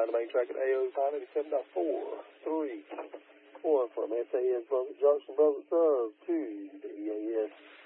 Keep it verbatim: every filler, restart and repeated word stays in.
the main track at A O five eighty-seven point four three one from S A S Buzzard Junction, Buzzard Sub to the E A S.